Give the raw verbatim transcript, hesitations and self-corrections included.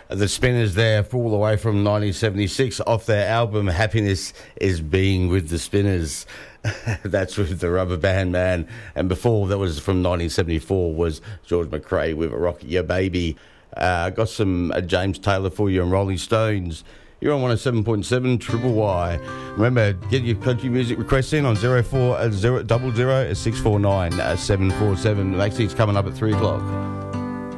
The Spinners there, all the way from nineteen seventy-six, off their album Happiness is Being with the Spinners. That's with the Rubber Band Man. And before, that was from nineteen seventy-four, was George McRae with Rock Ya Baby. Uh, got some uh, James Taylor for you and Rolling Stones. You're on one oh seven point seven Triple Y. Remember, get your country music requests in on zero four zero zero zero six four nine seven four seven. Maxi's coming up at three o'clock.